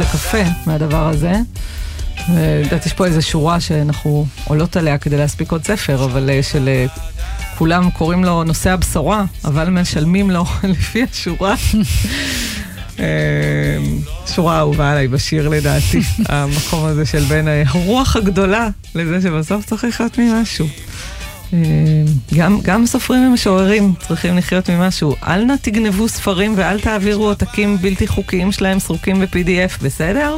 קפה מהדבר הזה. לדעת, יש פה איזו שורה שאנחנו עולות עליה כדי להספיק עוד ספר, אבל של כולם קוראים לו נושא הבשורה, אבל משלמים לו לפי השורה. שורה אהובה עליי בשיר לדעתי, המקום הזה של בין הרוח הגדולה לזה שבסוף צריך לחיות ממשהו. גם סופרים ומשוררים צריכים לחיות ממשהו. אל נא תגנבו ספרים ואל תעבירו עותקים בלתי חוקיים שלהם סרוקים ב-PDF, בסדר?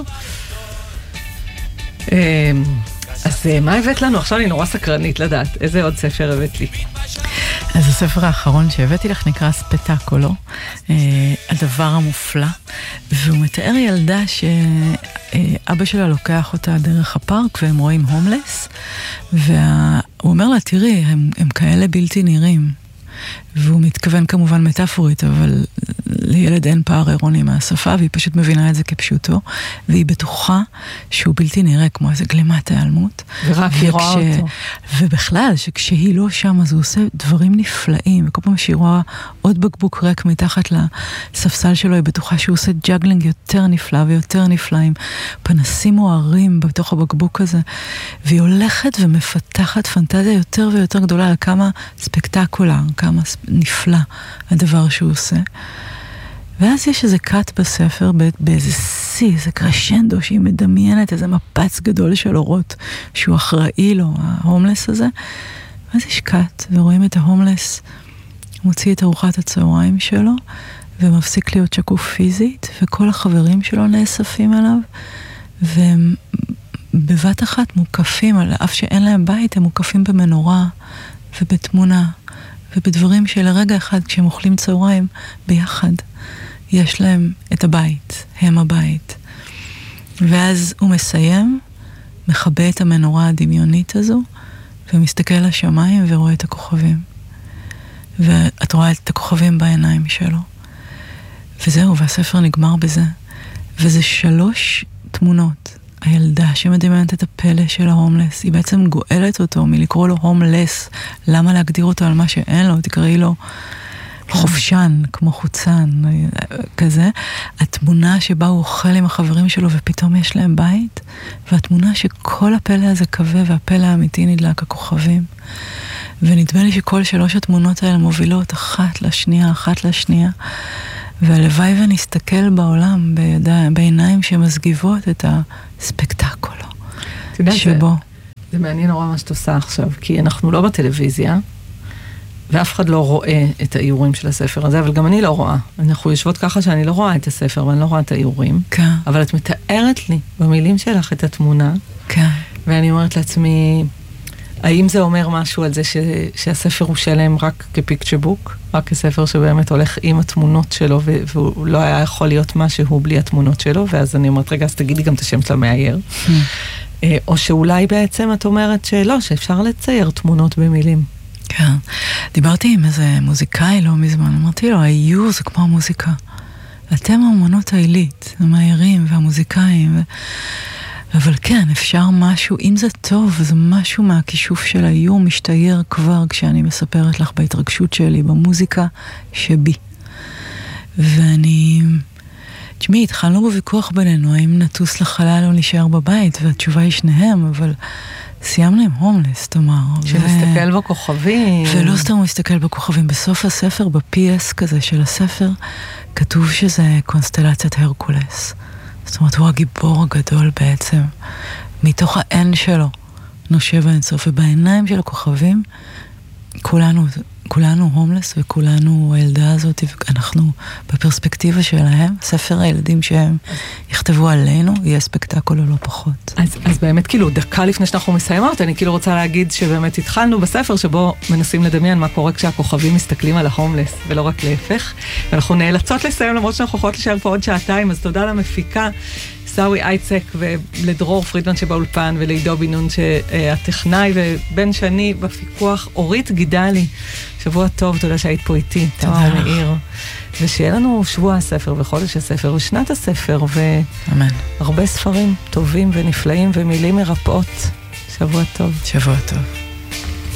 אז מה הבאת לנו? עכשיו אני נורא סקרנית לדעת איזה עוד ספר הבאת לי. אז הספר האחרון שהבאתי לך נקרא ספקטקולו, הדבר המופלא, והוא מתאר ילדה שאבא שלה לוקח אותה דרך הפארק והם רואים הומלס, והוא אומר לה, תראי, הם כאלה בלתי נראים. והוא מתכוון כמובן מטאפורית, אבל לילד אין פער אירוני מהשפה, והיא פשוט מבינה את זה כפשוטו, והיא בטוחה שהוא בלתי נראה כמו איזה גלימת ההיעלמות. ורק היא רואה אותו. ובכלל, שכשהיא לא שם, אז הוא עושה דברים נפלאים, וכל פעם שהיא רואה עוד בקבוק ריק מתחת לספסל שלו, היא בטוחה שהוא עושה ג'אגלינג יותר נפלא ויותר נפלאים, פנסים מוארים בתוך הבקבוק הזה, והיא הולכת ומפתחת פנטזיה יותר ויותר גדולה על כמה ספקטקולר, כמה נפלא הדבר שהוא עושה. ואז יש איזה קאט בספר, באיזה סי, איזה קרשנדו, שהיא מדמיינת איזה מפץ גדול של אורות, שהוא אחראי לו, ההומלס הזה. ואז יש קאט, ורואים את ההומלס, מוציא את ארוחת הצהריים שלו, ומפסיק להיות שקוף פיזית, וכל החברים שלו נאספים עליו, והם בבת אחת מוקפים, על אף שאין להם בית, הם מוקפים במנורה, ובתמונה, ובדברים שלרגע אחד, כשהם אוכלים צהריים ביחד, יש להם את הבית, הם הבית. ואז הוא מסיים, מכבה את המנורה הדמיונית הזו, ומסתכל לשמיים ורואה את הכוכבים. ואת רואה את הכוכבים בעיניים שלו. וזהו, והספר נגמר בזה. וזה 3 תמונות. הילדה שמדמיינת את הפלא של ההומלס, היא בעצם גואלת אותו מלקרוא לו הומלס. למה להגדיר אותו על מה שאין לו? תקראי לו חופשן, כמו חוצן, כזה. התמונה שבה הוא אוכל עם החברים שלו ופתאום יש להם בית, והתמונה שכל הפלא הזה קווה והפלא האמיתי נדלק הכוכבים. ונדמה לי שכל 3 התמונות האלה מובילות אחת לשנייה, והלוואי ונסתכל בעולם בעיניים שמסגיבות את הספקטקולו שבו. זה מעניין נורא מה שאת עושה עכשיו, כי אנחנו לא בטלוויזיה, ואף אחד לא רואה את האיורים של הספר הזה, אבל גם אני לא רואה. אנחנו יושבות ככה שאני לא רואה את הספר, ואני לא רואה את האיורים. כן. אבל את מתארת לי במילים שלך את התמונה, כן. ואני אומרת לעצמי, האם זה אומר משהו על זה שהספר הוא שלם רק כפיקצ'ר בוק? רק כספר שבאמת הולך עם התמונות שלו, והוא לא היה יכול להיות משהו בלי התמונות שלו, ואז אני אומרת, רגע, אז תגידי גם את השם של המאייר. או שאולי בעצם את אומרת שלא, שאפשר לצייר תמונות במילים. כן. דיברתי עם איזה מוזיקאי לא מזמן, אמרתי לו, האיור זה כמו המוזיקה. אתם האומנות העילית, המאיירים והמוזיקאים, אבל כן, אפשר משהו, אם זה טוב, זה משהו מהכישוף של האיור משתייר כבר כשאני מספרת לך בהתרגשות שלי, במוזיקה שבי. תשמעי, התחלנו בוויכוח בינינו, האם נטוס לחלל או נשאר בבית, והתשובה היא שניהם, אבל סיימנו עם הומלס, תאמר. שמסתכל בכוכבים. ולא סתם הוא מסתכל בכוכבים. בסוף הספר, ב-PS כזה של הספר, כתוב שזה קונסטלציית הרקולס. זאת אומרת, הוא הגיבור הגדול בעצם. מתוך האין שלו נושב האינסוף, ובעיניים של הכוכבים, כולנו הומלס וכולנו הילדה הזאת, ואנחנו בפרספקטיבה שלהם, ספר הילדים שהם יכתבו עלינו, יהיה ספקטקול או לא פחות. אז באמת כאילו דקה לפני שאנחנו מסיימות, אני כאילו רוצה להגיד שבאמת התחלנו בספר שבו מנסים לדמיין מה קורה כשהכוכבים מסתכלים על ההומלס, ולא רק להפך, ואנחנו נאלצות לסיים למרות שאנחנו יכולות להישאר פה עוד שעתיים, אז תודה למפיקה, סאווי אייצק ולדרור פרידמן שבאולפן ולעידו בינון שהטכנאי ובן שני בפיקוח, אורית גידלי, שבוע טוב, תודה שהיית פה איתי, תמר מאיר, ושיהיה לנו שבוע הספר וחודש הספר ושנת הספר והרבה ספרים טובים ונפלאים ומילים מרפאות. שבוע טוב. שבוע טוב.